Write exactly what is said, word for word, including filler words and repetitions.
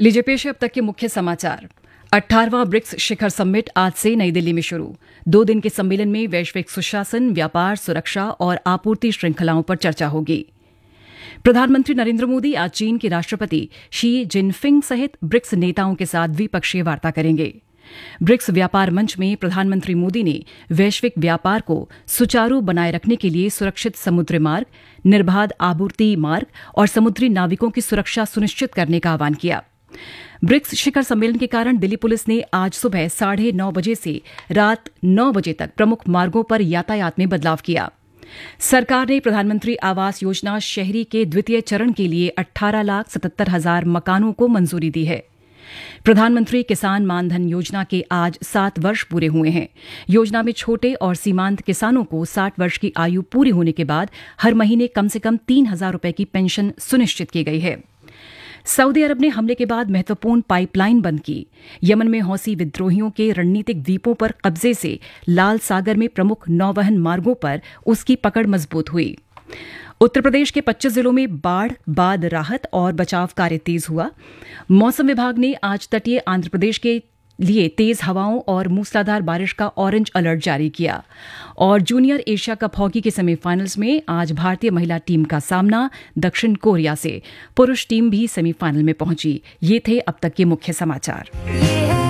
लीजिए पेश है अब तक के मुख्य समाचार। अठारहवां ब्रिक्स शिखर समिट आज से नई दिल्ली में शुरू। दो दिन के सम्मेलन में वैश्विक सुशासन, व्यापार, सुरक्षा और आपूर्ति श्रृंखलाओं पर चर्चा होगी। प्रधानमंत्री नरेंद्र मोदी आज चीन के राष्ट्रपति शी जिनफिंग सहित ब्रिक्स नेताओं के साथ द्विपक्षीय वार्ता करेंगे। ब्रिक्स व्यापार मंच में प्रधानमंत्री मोदी ने वैश्विक व्यापार को सुचारू बनाए रखने के लिए सुरक्षित समुद्री मार्ग, निर्बाध आपूर्ति मार्ग और समुद्री नाविकों की सुरक्षा सुनिश्चित करने का आह्वान किया। ब्रिक्स शिखर सम्मेलन के कारण दिल्ली पुलिस ने आज सुबह साढ़े नौ बजे से रात नौ बजे तक प्रमुख मार्गों पर यातायात में बदलाव किया। सरकार ने प्रधानमंत्री आवास योजना शहरी के द्वितीय चरण के लिए अठारह लाख सतहत्तर हजार मकानों को मंजूरी दी है। प्रधानमंत्री किसान मानधन योजना के आज सात वर्ष पूरे हुए हैं। योजना में छोटे और सीमांत किसानों को साठ वर्ष की आयु पूरी होने के बाद हर महीने कम से कम तीन हजार रुपये की पेंशन सुनिश्चित की गई है। सऊदी अरब ने हमले के बाद महत्वपूर्ण पाइपलाइन बंद की। यमन में हौसी विद्रोहियों के रणनीतिक द्वीपों पर कब्जे से लाल सागर में प्रमुख नौवहन मार्गों पर उसकी पकड़ मजबूत हुई। उत्तर प्रदेश के पच्चीस जिलों में बाढ़ बाद राहत और बचाव कार्य तेज हुआ। मौसम विभाग ने आज तटीय आंध्र प्रदेश के लिए तेज हवाओं और मूसलाधार बारिश का ऑरेंज अलर्ट जारी किया। और जूनियर एशिया कप हॉकी के सेमीफाइनल्स में आज भारतीय महिला टीम का सामना दक्षिण कोरिया से। पुरुष टीम भी सेमीफाइनल में पहुंची। ये थे अब तक के मुख्य समाचार।